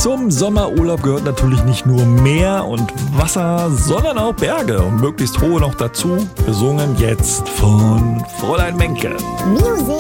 Zum Sommerurlaub gehört natürlich nicht nur Meer und Wasser, sondern auch Berge und möglichst hohe noch dazu. Gesungen jetzt von Fräulein Menke. Music.